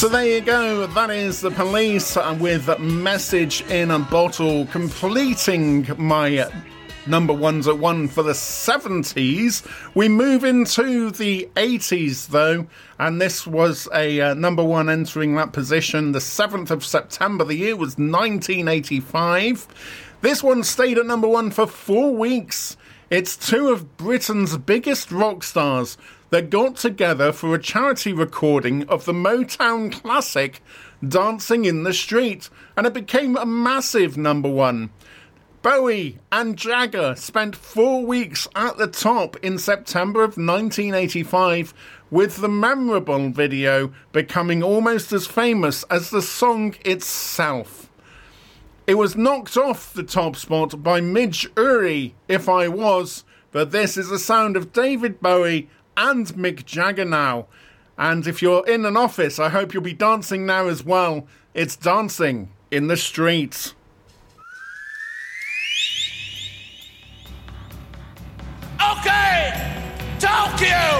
So there you go, that is The Police with Message in a Bottle, completing my number ones at one for the 70s. We move into the 80s though, and this was a number one entering that position the 7th of September. The year was 1985. This one stayed at number one for 4 weeks. It's two of Britain's biggest rock stars that got together for a charity recording of the Motown classic Dancing in the Street, and it became a massive number one. Bowie and Jagger spent 4 weeks at the top in September of 1985, with the memorable video becoming almost as famous as the song itself. It was knocked off the top spot by Midge Uri, If I Was, but this is the sound of David Bowie and Mick Jagger now. And if you're in an office, I hope you'll be dancing now as well. It's Dancing in the Street. Okay, Tokyo!